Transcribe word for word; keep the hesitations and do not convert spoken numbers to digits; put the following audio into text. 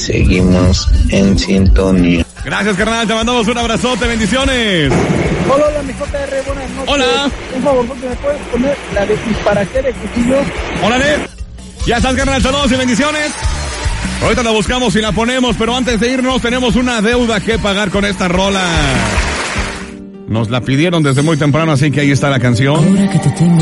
seguimos en sintonía. Gracias, carnal, te mandamos un abrazote, bendiciones. Hola, hola, mi J R, buenas noches. Hola. Un favor, ¿me puedes poner la de para qué de Cuchillo? Órale. Ya estás, carnal, saludos y bendiciones. Ahorita la buscamos y la ponemos, pero antes de irnos tenemos una deuda que pagar con esta rola. Nos la pidieron desde muy temprano, así que ahí está la canción. Ahora que te tengo